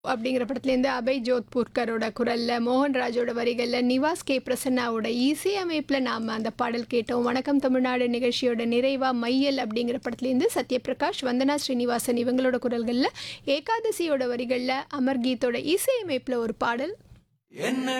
அப்படிங்கிற படத்துலேருந்து அபய் ஜோத்பூர்கரோட குரல்ல, மோகன்ராஜோட வரிகள்ல, நிவாஸ் கே பிரசன்னாவோட இசையமைப்பில் நாம் அந்த பாடல் கேட்டோம். வணக்கம் தமிழ்நாடு நிகழ்ச்சியோட நிறைவா மையல் அப்படிங்கிற படத்துலேருந்து சத்யபிரகாஷ், வந்தனா ஸ்ரீனிவாசன் இவங்களோட குரல்களில், ஏகாதசியோட வரிகளில், அமர்கீத்தோட இசையமைப்பில் ஒரு பாடல். என்ன